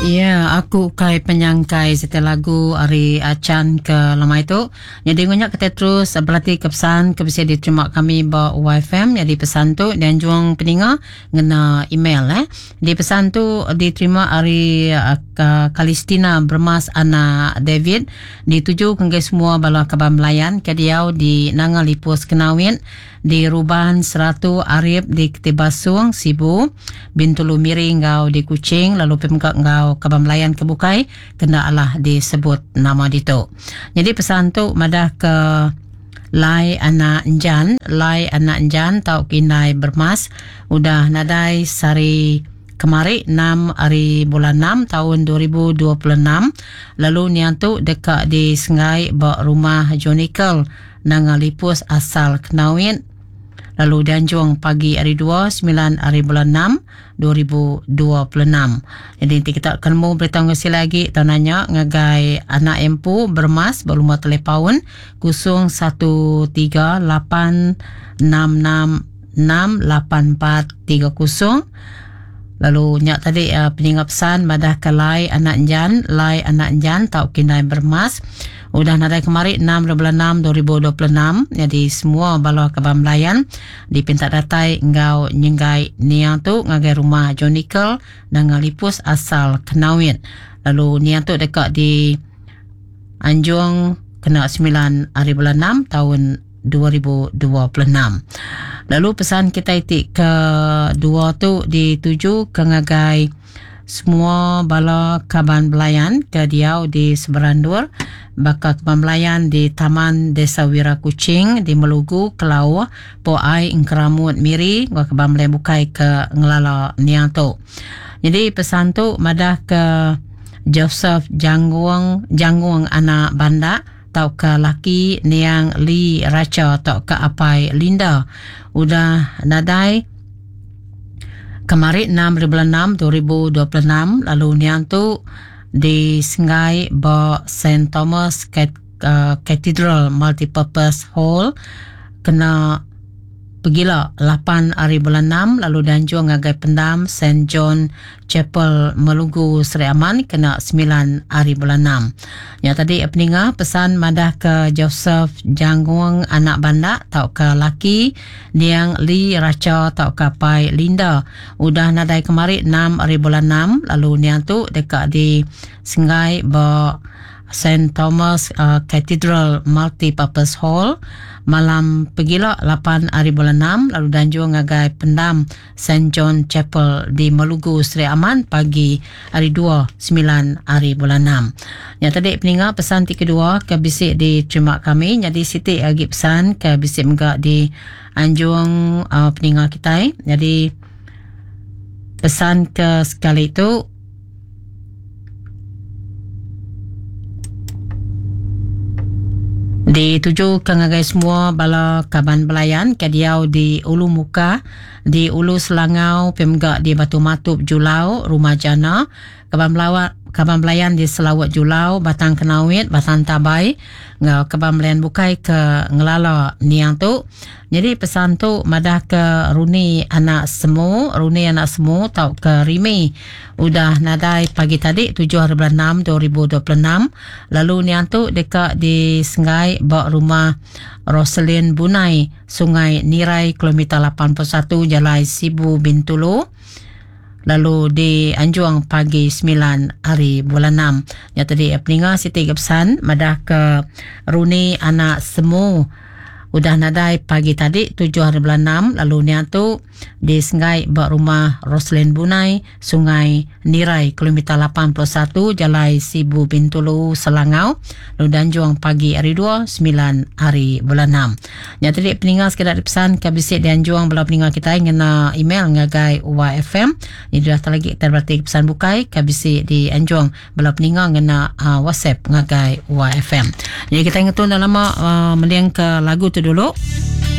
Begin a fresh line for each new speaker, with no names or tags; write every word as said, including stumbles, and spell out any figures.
Ya, aku kai penyangkai setelah lagu Ari Acan ke lama itu. Jadi ngunyak kita terus berlatih ke pesan ke bisa diterima kami ba Y F M. Jadi pesan tu dan juang peninga ngena email eh. Di pesan tu diterima Ari uh, Kalistina Bermas Ana David dituju ke semua bala kaban melayan ke diau di Nangalipus Kenawin di Ruban Seratu Arif di Ketibasung Sibu Bintulu Miring ngau di Kuching lalu pemkak ngau kaban melayan kebukai kena Allah disebut nama dito. Jadi pesan tu madah ke Lai anak Njan, Lai anak Njan tau kinai Bermas udah nadai sari kemari enam hari bulan enam tahun dua ribu dua puluh enam lalu nian tu dekat di Sengai bak rumah Jonikel Nangalipus asal Kenawin lalu danjung pagi hari dua sembilan hari bulan enam dua ribu dua puluh enam. Jadi nanti kita akan mau beritahu ngasi lagi tau nanya ngagai anak empu Bermas berumur telepaun kusung satu tiga lapan enam enam enam lapan empat tiga kusung. Lalu nyak tadi uh, peningat pesan madah ke Lai anak Njan, Lai anak Njan tau kinai Bermas udah nadai kemari enam bulan enam dua ribu dua puluh enam. Jadi semua bala kaban melayan dipinta datai ngau nyenggai niang tu ngagai rumah Jonikel Nangalipus asal Kenawin. Lalu niang tu dekat di Anjung kena sembilan hari bulan enam tahun dua ribu dua puluh enam. Lalu pesan kita itik kedua tu dituju ke ngagai semua bala kaban belayan ke diau di Seberandur bakal kaban belayan di Taman Desa Wira Kuching di Melugu Kelau Poai Ingkeramut Miri gua kaban belayan bukai ke ngelala niang tu. Jadi pesan tu madah ke Joseph Jangguang Jangguang anak Banda tau ke laki niang Li Racha tau ke Apai Linda udah nadai kemari enam bulan enam dua ribu dua puluh enam lalu niang tu di Sengai ba Saint Thomas Cathedral Multipurpose Hall kena pergilah lapan hari bulan enam lalu danjung ngagai pendam Saint John Chapel Melugu Seri Aman kena sembilan hari bulan enam. Ya tadi peninga pesan madah ke Joseph Jangguang anak Banda tau ke laki niang Li Racha tau ke Pai Linda udah nadai kemari enam hari bulan enam lalu niang tu dekat di Sengai ba Saint Thomas uh, Cathedral Multipurpose Hall malam pergilah lapan hari bulan enam lalu danjung ngagai pendam Saint John Chapel di Melugu Seri Aman pagi hari dua sembilan hari bulan enam. Ya tadi peninga pesan ti kedua ke bisik diterima kami jadi Siti lagi pesan ke bisik megak di anjung uh, peninga kita. Jadi pesan ke sekali itu dituju ke ngagai semua bala kaban belayan ke diau di Ulu Muka di Ulu Selangau pemgak di Batu Matup Julau Rumah Jana kaban belawat kaban belayan di Selawat Julau Batang Kenawit Batang Tabai ngau kaban belayan bukai ke ngelala niang tu. Jadi pesan tu madah ke Runi anak semu Runi anak semu tau ke Rimi udah nadai pagi tadi tujuh hari bulan enam dua ribu dua puluh enam lalu niang tu dekat di Sengai bak rumah Roselyn Bunai Sungai Nirai kilometer lapan puluh satu Jalai Sibu Bintulu lalu di Anjuang pagi sembilan hari bulan enam. Ya tadi peninga Siti Gepsan madah ke Runi anak semu udah nadai pagi tadi tujuh hari bulan enam lalu niang tu di Sengai bak rumah Roselyn Bunai Sungai Nirai kilometer lapan puluh satu Jalai Sibu Bintulu Selangau lalu danjung pagi hari dua sembilan hari bulan enam. Ya tadi peninga sekedar dipesan ke bisik di anjuang bala peninga kita ngena email ngagai Y F M. Ini dah tak lagi kita berarti pesan bukai ke bisik di anjuang bala peninga ngena uh, WhatsApp ngagai Y F M. Jadi kita ingatun dalam uh, meliang ke lagu tu dulu.